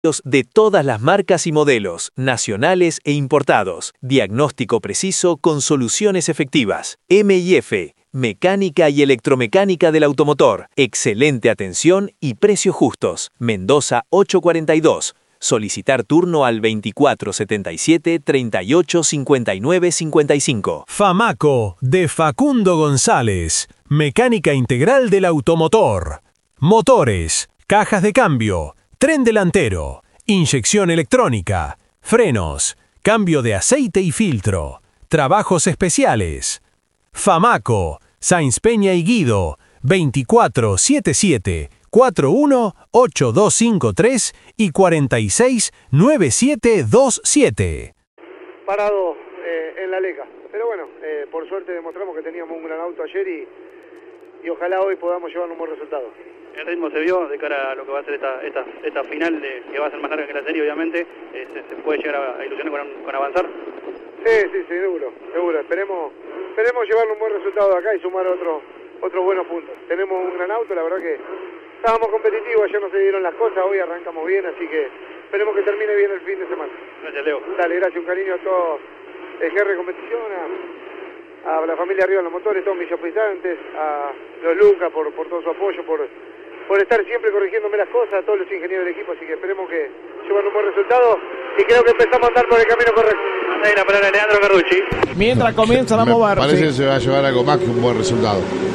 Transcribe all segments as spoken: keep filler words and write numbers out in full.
de todas las marcas y modelos, nacionales e importados. Diagnóstico preciso con soluciones efectivas. M I F, mecánica y electromecánica del automotor. Excelente atención y precios justos. Mendoza ochocientos cuarenta y dos. Solicitar turno al veinticuatro setenta y siete, treinta y ocho, cincuenta y nueve, cincuenta y cinco. Famaco, de Facundo González. Mecánica integral del automotor. Motores, cajas de cambio, tren delantero, inyección electrónica, frenos, cambio de aceite y filtro, trabajos especiales. Famaco, Sáenz Peña y Guido, veinticuatro setenta y siete, cuarenta y uno, ochenta y dos cincuenta y tres y cuarenta y seis, noventa y siete veintisiete. Parado eh, en la Leca. Pero bueno, eh, por suerte demostramos que teníamos un gran auto ayer y, y ojalá hoy podamos llevar un buen resultado. El ritmo se vio de cara a lo que va a ser esta esta, esta final, de, que va a ser más larga que la serie, obviamente. Eh, se, se puede llegar a, a ilusionar con, con avanzar. Sí, sí, seguro, seguro. Esperemos, esperemos llevarle un buen resultado acá y sumar otro, otros buenos puntos. Tenemos un gran auto, la verdad que estábamos competitivos, ayer no se dieron las cosas, hoy arrancamos bien, así que esperemos que termine bien el fin de semana. Gracias, Leo. Dale, gracias, un cariño a todos el G R Competición, a, a la familia arriba en los motores, todos mis apoyantes, a los Lucas por, por todo su apoyo, por... por estar siempre corrigiéndome las cosas, a todos los ingenieros del equipo, así que esperemos que lleven un buen resultado y creo que empezamos a andar por el camino correcto. Ahí la palabra de Leandro Carrucci. Mientras comienzan a Me mover. Parece sí. que se va a llevar algo más que un buen resultado.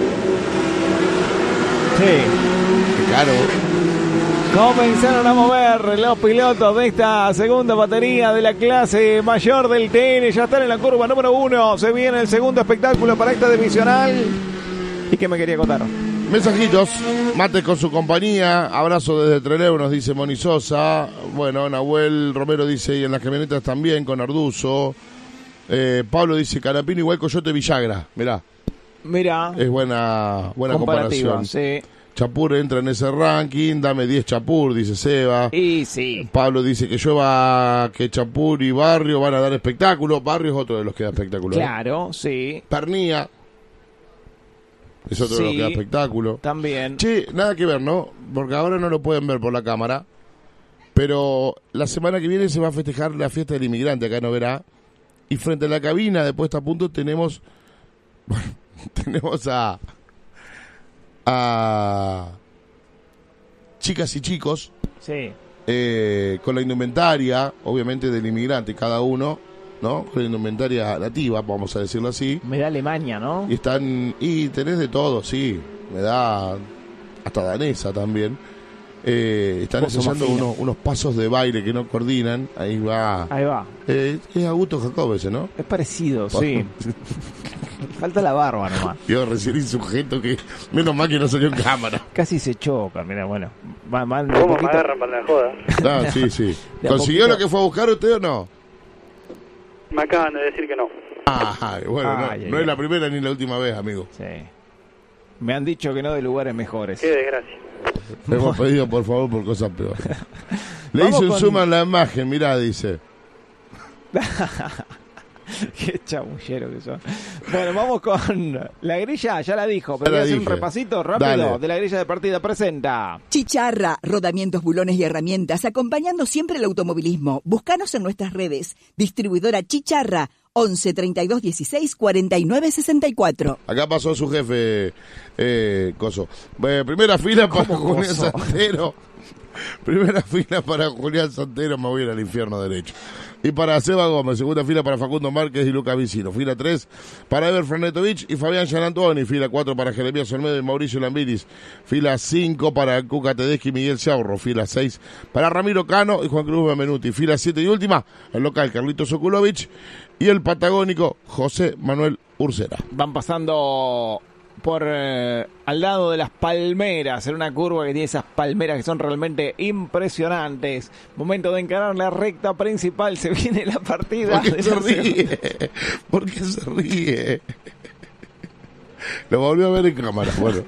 Sí. Qué caro. Comenzaron a mover los pilotos de esta segunda batería de la clase mayor del T N. Ya están en la curva número uno. Se viene el segundo espectáculo para esta divisional. ¿Y qué me quería contar? Mensajitos, mate con su compañía, abrazo desde Trelew, nos dice Moni Sosa. Bueno, Nahuel Romero dice, y en las camionetas también, con Arduzo. Eh, Pablo dice, Carapino igual Coyote Villagra, mirá. Mirá. Es buena, buena comparación. Sí. Chapur entra en ese ranking, dame diez Chapur, dice Seba. Y sí. Pablo dice que llueva, que Chapur y Barrio van a dar espectáculo. Barrio es otro de los que da espectáculo. Claro, ¿eh? Sí. Pernía es otro sí, de los que da espectáculo. También. Che, nada que ver, ¿no? Porque ahora no lo pueden ver por la cámara. Pero la semana que viene se va a festejar la fiesta del inmigrante acá en Oberá. Y frente a la cabina de Puesta a Punto tenemos... Bueno, tenemos a... a... chicas y chicos. Sí. Eh, con la indumentaria, obviamente del inmigrante, cada uno, ¿no? Con la indumentaria nativa, vamos a decirlo así. Me da Alemania, ¿no? Y están, y tenés de todo, sí. Me da hasta danesa también. Eh, están ensayando unos, unos pasos de baile que no coordinan. Ahí va. Ahí va. Eh, es Augusto Jacob ese, ¿no? Es parecido, sí. Falta la barba nomás. Yo recién un sujeto que, menos mal que no salió en cámara. Casi se choca, mira, bueno. Va, va ¿Cómo poquito... me agarran para la joda? Ah, sí, sí. ¿Consiguió lo que fue a buscar usted o no? Me acaban de decir que no. Ah, bueno, ay, no, ay, no ay. es la primera ni la última vez, amigo. Sí. Me han dicho que no de lugares mejores. Qué desgracia. Le hemos pedido, por favor, por cosas peores. Le hice un con... zoom a la imagen, mirá, dice. Qué chamullero que son. Bueno, vamos con la grilla, ya la dijo, pero voy a hacer un repasito rápido. Dale. De la grilla de partida. Presenta Chicharra, rodamientos, bulones y herramientas, acompañando siempre el automovilismo. Búscanos en nuestras redes. Distribuidora Chicharra, once, treinta y dos, dieciséis, cuarenta y nueve, sesenta y cuatro. Acá pasó su jefe, eh, Coso. Eh, primera fila para Julián Santero. Primera fila para Julián Santero, me voy a ir al infierno derecho. Y para Seba Gómez, segunda fila para Facundo Márquez y Lucas Vicino. Fila tres para Ever Franetovich y Fabián Gianantoni. Fila cuatro para Jeremías Olmedo y Mauricio Lambiris. Fila cinco para Cuca Tedeschi y Miguel Ciaurro. Fila seis para Ramiro Cano y Juan Cruz Benvenuti. Fila siete y última, el local Carlitos Okulovich y el patagónico José Manuel Ursera. Van pasando por eh, al lado de las palmeras, en una curva que tiene esas palmeras que son realmente impresionantes. Momento de encarar la recta principal, se viene la partida. ¿Por qué se ríe? ¿Por qué se ríe? Lo volvió a ver en cámara, bueno.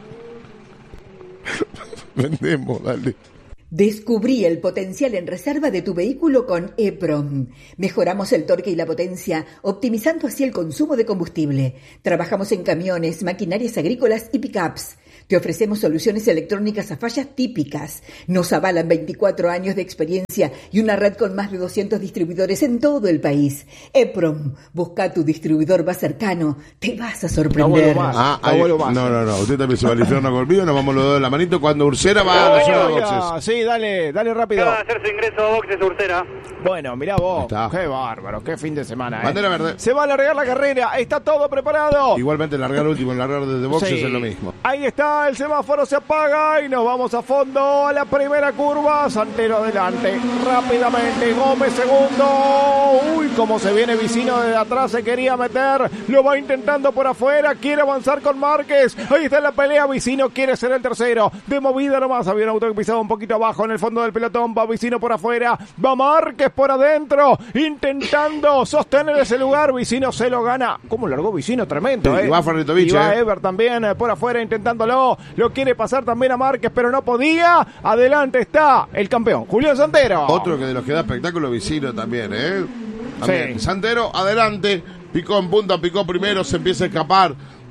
Vendemos, dale. Descubrí el potencial en reserva de tu vehículo con E-Prom. Mejoramos el torque y la potencia, optimizando así el consumo de combustible. Trabajamos en camiones, maquinarias agrícolas y pickups. Te ofrecemos soluciones electrónicas a fallas típicas. Nos avalan veinticuatro años de experiencia y una red con más de doscientos distribuidores en todo el país. EPROM, busca tu distribuidor más cercano. Te vas a sorprender. Ah, ahí, no, no, no. Usted también se va al infierno conmigo. Nos vamos los dos de la manito cuando Ursera va a la zona de boxes. Sí, dale, dale rápido. Va a hacer su ingreso a boxes Ursera. Bueno, mirá vos. Qué bárbaro, qué fin de semana. ¿eh? Bandera verde. Se va a alargar la carrera. Está todo preparado. Igualmente largar último, largar desde boxes Sí. es lo mismo. Ahí está, el semáforo se apaga y nos vamos a fondo a la primera curva. Santero adelante, rápidamente, Gómez segundo. Uy, cómo se viene Vicino desde atrás, se quería meter, lo va intentando por afuera, quiere avanzar con Márquez. Ahí está la pelea, Vicino quiere ser el tercero. De movida nomás, había un auto que pisaba un poquito abajo en el fondo del pelotón. Va Vicino por afuera, va Márquez por adentro, intentando sostener ese lugar. Vicino se lo gana. ¿Cómo largó Vicino? Tremendo, Sí, ¿eh? y va Ferritovich, Y va eh. Ever también eh, por afuera intentándolo. Lo quiere pasar también a Márquez, pero no podía. Adelante está el campeón, Julián Santero. Otro que de los que da espectáculo, Vicino también, ¿eh? También. Sí. Santero, adelante. Picó en punta, picó primero, se empieza a escapar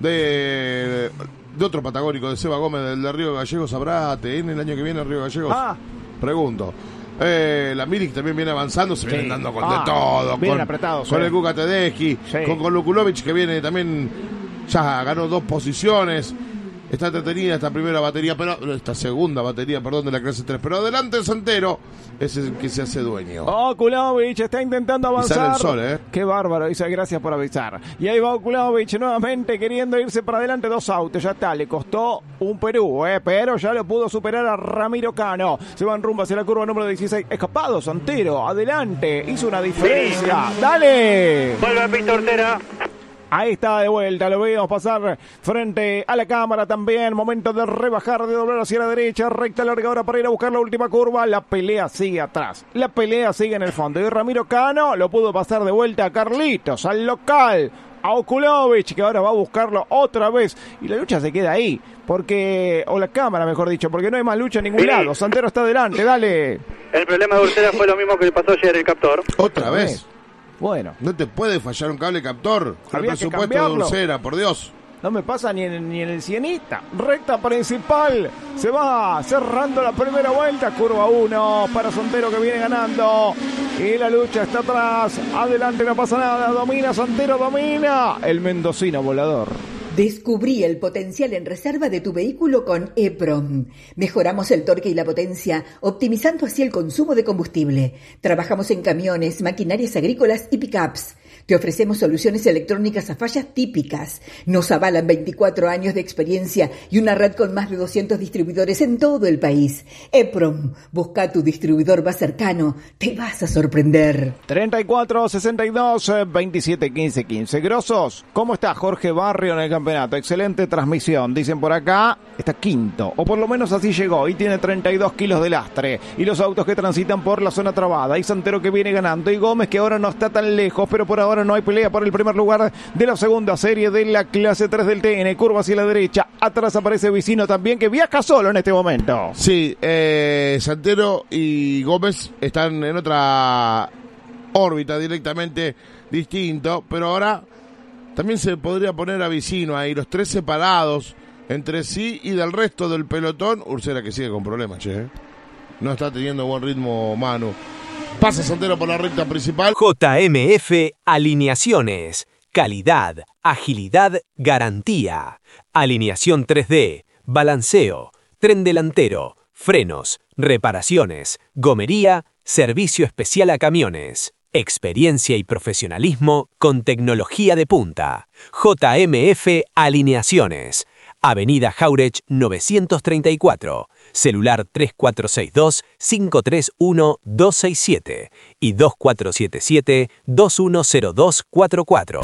de, de otro patagónico, de Seba Gómez, del de Río Gallegos. ¿Habrá T N el año que viene Río Gallegos? Ah. Pregunto. Eh, la Milik también viene avanzando, se Sí. vienen dando con Ah, de todo. vienen con, apretados, con sí. el Kuka Tedeschi, Sí. con, con Lukulovic, que viene también, ya ganó dos posiciones. Está entretenida esta primera batería, pero esta segunda batería, perdón, de la clase tres. Pero adelante el Santero es el que se hace dueño. Okulovic está intentando Y avanzar. sale el sol, ¿eh? Qué bárbaro, dice, gracias por avisar. Y ahí va Okulovic nuevamente queriendo irse para adelante, dos autos, ya está, le costó un Perú, ¿eh? Pero ya lo pudo superar a Ramiro Cano. Se van rumbo hacia la curva número dieciséis. Escapado Santero, adelante, hizo una diferencia. ¡Dale! Vuelve a pista Ursera. Ahí está de vuelta, lo vemos pasar frente a la cámara también. Momento de rebajar, de doblar hacia la derecha, recta larga ahora para ir a buscar la última curva. La pelea sigue atrás, la pelea sigue en el fondo. Y Ramiro Cano lo pudo pasar de vuelta a Carlitos, al local, a Okulovic, que ahora va a buscarlo otra vez. Y la lucha se queda ahí, porque, o la cámara mejor dicho, porque no hay más lucha en ningún Sí. lado. Santero está adelante, dale. El problema de Ursera fue lo mismo que le pasó ayer el captor. Otra vez. Bueno, No te puede fallar un cable captor. Con el Había que presupuesto de cambiarlo. Ursera, por Dios. no me pasa ni en, ni en el cienita. Recta principal. Se va cerrando la primera vuelta. Curva uno para Santero que viene ganando. Y la lucha está atrás. Adelante no pasa nada. Domina Santero, domina. El mendocino volador. Descubrí el potencial en reserva de tu vehículo con EPROM. Mejoramos el torque y la potencia, optimizando así el consumo de combustible. Trabajamos en camiones, maquinarias agrícolas y pickups. Te ofrecemos soluciones electrónicas a fallas típicas. Nos avalan veinticuatro años de experiencia y una red con más de doscientos distribuidores en todo el país. EPROM, busca tu distribuidor más cercano. Te vas a sorprender. treinta y cuatro, sesenta y dos, veintisiete, quince, quince. Grosos, ¿cómo está Jorge Barrio en el campeonato? Excelente transmisión, dicen por acá. Está quinto, o por lo menos así llegó, y tiene treinta y dos kilos de lastre. Y los autos que transitan por la zona trabada. Y Santero que viene ganando. Y Gómez que ahora no está tan lejos, pero por ahora no hay pelea por el primer lugar de la segunda serie de la clase tres del T N. Curva hacia la derecha. Atrás aparece Vicino también, que viaja solo en este momento. Sí, eh, Santero y Gómez están en otra órbita directamente distinto, pero ahora también se podría poner a Vicino ahí, los tres separados entre sí y del resto del pelotón. Ursera que sigue con problemas, che. ¿eh? No está teniendo buen ritmo Manu. Pasa Santero por la recta principal. J M F Alineaciones. Calidad, agilidad, garantía. Alineación tres D, balanceo, tren delantero, frenos, reparaciones, gomería, servicio especial a camiones. Experiencia y profesionalismo con tecnología de punta. J M F Alineaciones. Avenida Jauregui novecientos treinta y cuatro. Celular tres cuatro seis dos, cinco tres uno, dos seis siete y dos cuatro siete siete, dos uno cero dos cuatro cuatro.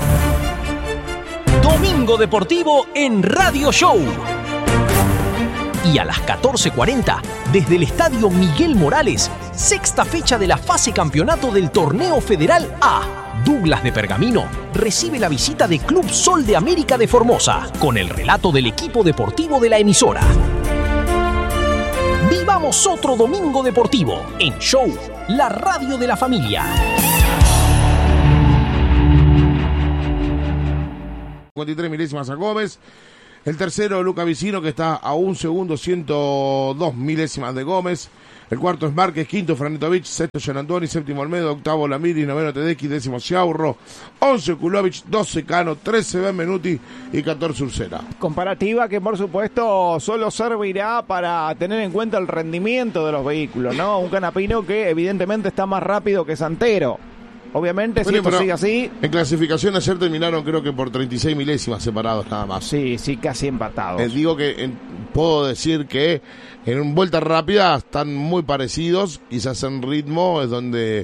Domingo Deportivo en Radio Show. Y a las catorce cuarenta, desde el Estadio Miguel Morales, sexta fecha de la fase campeonato del Torneo Federal A. Douglas de Pergamino recibe la visita de Club Sol de América de Formosa, con el relato del equipo deportivo de la emisora. Vivamos otro Domingo Deportivo en Show, la radio de la familia. cincuenta y tres milésimas a Gómez. El tercero, Luca Vicino, que está a un segundo, ciento dos milésimas de Gómez. El cuarto es Márquez, quinto Franetovich, sexto Gianantoni, séptimo Olmedo, octavo Lamiri, noveno Tedeschi, décimo Ciaurro, once Kulovic, doce Cano, trece Benvenuti y catorce Ursera. Comparativa que por supuesto solo servirá para tener en cuenta el rendimiento de los vehículos, ¿no? Un Canapino que evidentemente está más rápido que Santero. Obviamente, bueno, si esto sigue así... En clasificación ayer terminaron creo que por treinta y seis milésimas separados nada más. Sí, sí, casi empatados. Les digo que en, puedo decir que en vuelta rápida están muy parecidos, quizás en ritmo es donde...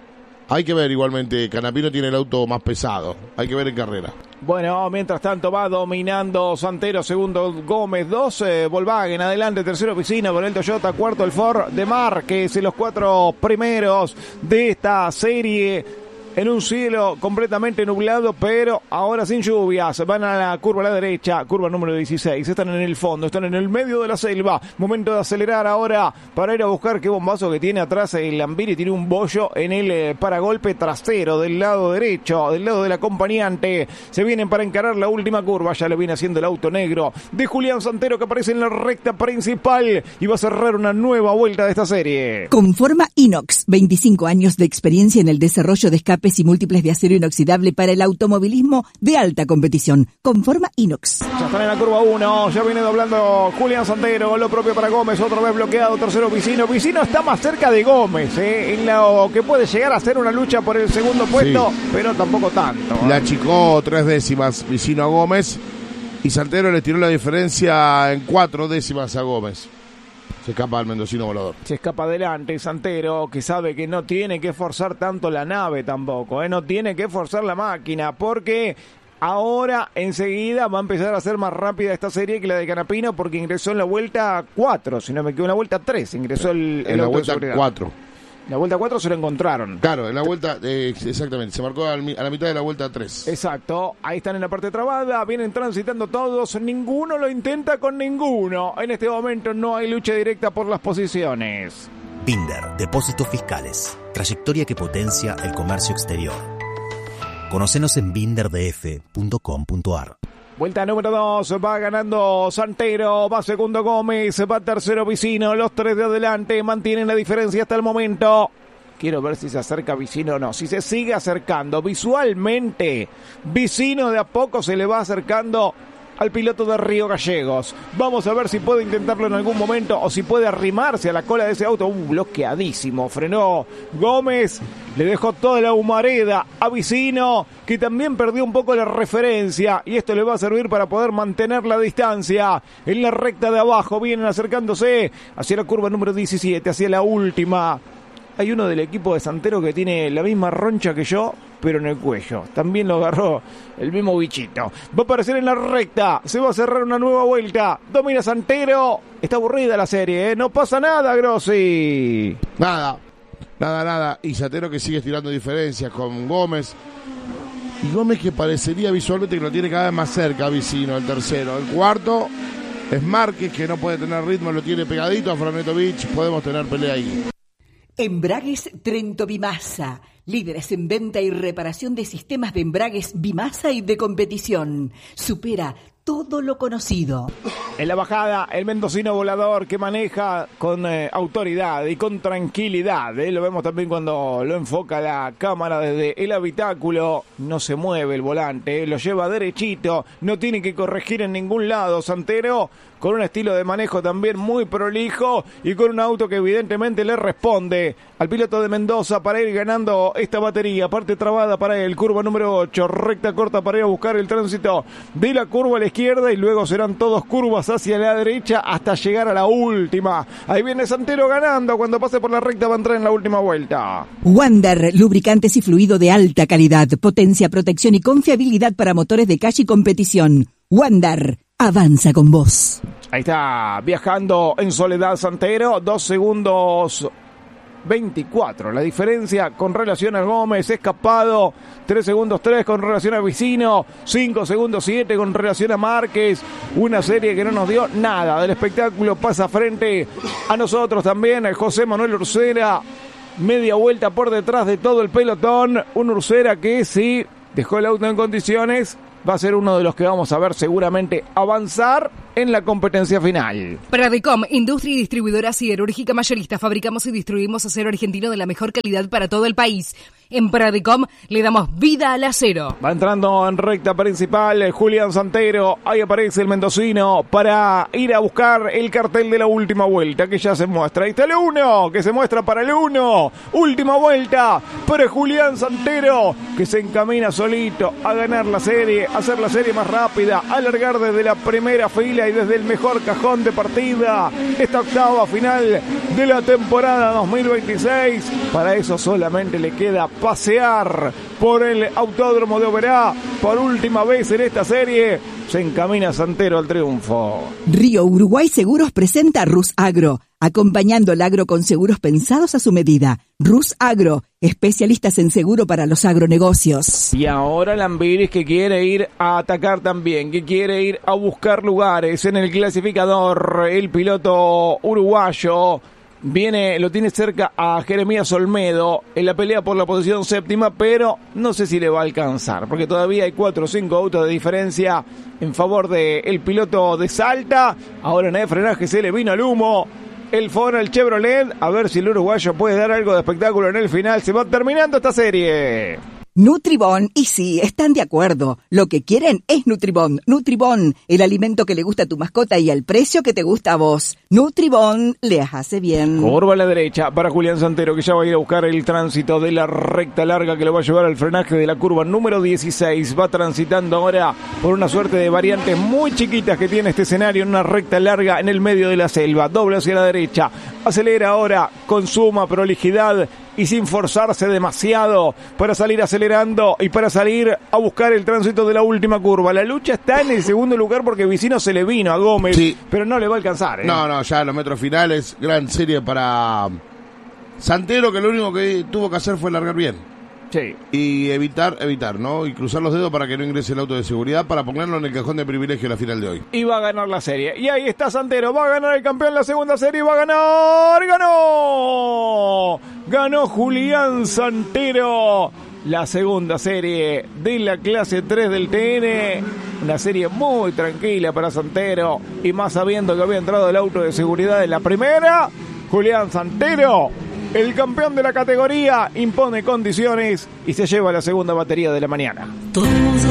Hay que ver igualmente, Canapino tiene el auto más pesado, hay que ver en carrera. Bueno, mientras tanto va dominando Santero, segundo Gómez, dos, eh, Volkswagen, adelante, tercero Piscina con el Toyota, cuarto el Ford de Márquez, los cuatro primeros de esta serie. En un cielo completamente nublado, pero ahora sin lluvias. Van a la curva a la derecha, curva número dieciséis. Están en el fondo, están en el medio de la selva. Momento de acelerar ahora para ir a buscar qué bombazo que tiene atrás el Lambiri. Tiene un bollo en el eh, paragolpe trasero del lado derecho, del lado del acompañante. Se vienen para encarar la última curva. Ya le viene haciendo el auto negro de Julián Santero, que aparece en la recta principal y va a cerrar una nueva vuelta de esta serie. Conforma Inox, veinticinco años de experiencia en el desarrollo de escape y múltiples de acero inoxidable para el automovilismo de alta competición. Conforma Inox. Ya están en la curva uno, ya viene doblando Julián Santero, lo propio para Gómez, otra vez bloqueado, tercero Vicino. Vicino está más cerca de Gómez, eh, en lo que puede llegar a ser una lucha por el segundo puesto, sí, pero tampoco tanto. La achicó tres décimas Vicino a Gómez y Santero le tiró la diferencia en cuatro décimas a Gómez. Se escapa al mendocino volador. Se escapa adelante Santero, que sabe que no tiene que forzar tanto la nave tampoco, ¿eh? No tiene que forzar la máquina, porque ahora enseguida va a empezar a ser más rápida esta serie que la de Canapino, porque ingresó en la vuelta cuatro, si no me equivoco, en la vuelta tres, ingresó el, el en la auto vuelta de seguridad. cuatro. La vuelta cuatro se lo encontraron. Claro, en la vuelta, eh, exactamente, se marcó a la mitad de la vuelta tres. Exacto, ahí están en la parte trabada, vienen transitando todos, ninguno lo intenta con ninguno. En este momento no hay lucha directa por las posiciones. Binder, depósitos fiscales, trayectoria que potencia el comercio exterior. Conócenos en binder d f punto com punto a r. Vuelta número dos, va ganando Santero, va segundo Gómez, va tercero Vicino, los tres de adelante mantienen la diferencia hasta el momento. Quiero ver si se acerca Vicino o no, si se sigue acercando visualmente, Vicino de a poco se le va acercando al piloto de Río Gallegos. Vamos a ver si puede intentarlo en algún momento o si puede arrimarse a la cola de ese auto. Uh, bloqueadísimo, frenó Gómez, le dejó toda la humareda a Vicino, que también perdió un poco la referencia, y esto le va a servir para poder mantener la distancia. En la recta de abajo vienen acercándose hacia la curva número diecisiete, hacia la última. Hay uno del equipo de Santero que tiene la misma roncha que yo, pero en el cuello. También lo agarró el mismo bichito. Va a aparecer en la recta. Se va a cerrar una nueva vuelta. Domina Santero. Está aburrida la serie, ¿eh? No pasa nada, Grossi. Nada. Nada, nada. Y Santero que sigue tirando diferencias con Gómez. Y Gómez que parecería visualmente que lo tiene cada vez más cerca, Vicino, el tercero. El cuarto es Márquez, que no puede tener ritmo, lo tiene pegadito a Franetovich. Podemos tener pelea ahí. Embragues Trento Bimasa, líderes en venta y reparación de sistemas de embragues Bimasa y de competición. Supera todo lo conocido. En la bajada, el mendocino volador que maneja con eh, autoridad y con tranquilidad. ¿eh? Lo vemos también cuando lo enfoca la cámara desde el habitáculo. No se mueve el volante, ¿eh? Lo lleva derechito, no tiene que corregir en ningún lado. Santero con un estilo de manejo también muy prolijo y con un auto que evidentemente le responde al piloto de Mendoza para ir ganando esta batería. Parte trabada para él, curva número ocho, recta corta para ir a buscar el tránsito de la curva a la izquierda y luego serán todos curvas hacia la derecha hasta llegar a la última. Ahí viene Santero ganando, cuando pase por la recta va a entrar en la última vuelta. Wander, lubricantes y fluido de alta calidad, potencia, protección y confiabilidad para motores de calle y competición. Wander, avanza con vos. Ahí está, viajando en soledad Santero, dos segundos veinticuatro. La diferencia con relación a Gómez, escapado, tres segundos tres con relación a Vicino, cinco segundos siete con relación a Márquez. Una serie que no nos dio nada del espectáculo, pasa frente a nosotros también el José Manuel Ursera, media vuelta por detrás de todo el pelotón. Un Ursera que sí dejó el auto en condiciones, va a ser uno de los que vamos a ver seguramente avanzar en la competencia final. Pradecom, industria y distribuidora siderúrgica mayorista. Fabricamos y distribuimos acero argentino de la mejor calidad para todo el país. En Pradecom le damos vida al acero. Va entrando en recta principal Julián Santero. Ahí aparece el mendocino para ir a buscar el cartel de la última vuelta que ya se muestra. Ahí está el uno, que se muestra para el uno. Última vuelta para Julián Santero, que se encamina solito a ganar la serie, a hacer la serie más rápida, a alargar desde la primera fila y desde el mejor cajón de partida esta octava final de la temporada dos mil veintiséis. Para eso solamente le queda pasear por el Autódromo de Oberá por última vez en esta serie. Se encamina Santero al triunfo. Río Uruguay Seguros presenta Rus Agro, acompañando el agro con seguros pensados a su medida. Rus Agro, especialistas en seguro para los agronegocios. Y ahora Lambiris, que quiere ir a atacar también, que quiere ir a buscar lugares en el clasificador. El piloto uruguayo viene, lo tiene cerca a Jeremías Olmedo en la pelea por la posición séptima, pero no sé si le va a alcanzar, porque todavía hay cuatro o cinco autos de diferencia en favor del piloto de Salta. Ahora en el frenaje se le vino al humo el Ford, el Chevrolet. A ver si el uruguayo puede dar algo de espectáculo en el final. Se va terminando esta serie. Nutribón, y sí, están de acuerdo. Lo que quieren es Nutribón. Nutribón, el alimento que le gusta a tu mascota y al precio que te gusta a vos. Nutribón les hace bien. Curva a la derecha para Julián Santero, que ya va a ir a buscar el tránsito de la recta larga que lo va a llevar al frenaje de la curva número dieciséis. Va transitando ahora por una suerte de variantes muy chiquitas que tiene este escenario en una recta larga en el medio de la selva. Dobla hacia la derecha. Acelera ahora con suma prolijidad y sin forzarse demasiado para salir acelerando y para salir a buscar el tránsito de la última curva. La lucha está en el segundo lugar porque Vicino se le vino a Gómez, sí, pero no le va a alcanzar, ¿eh? No, no, ya en los metros finales, gran serie para Santero, que lo único que tuvo que hacer fue largar bien. Sí. Y evitar, evitar, ¿no? Y cruzar los dedos para que no ingrese el auto de seguridad, para ponerlo en el cajón de privilegio la final de hoy. Y va a ganar la serie. Y ahí está Santero, va a ganar el campeón la segunda serie y va a ganar. ¡Ganó! Ganó Julián Santero la segunda serie de la clase tres del T N. Una serie muy tranquila para Santero, y más sabiendo que había entrado el auto de seguridad en la primera. Julián Santero, el campeón de la categoría, impone condiciones y se lleva la segunda batería de la mañana. Todo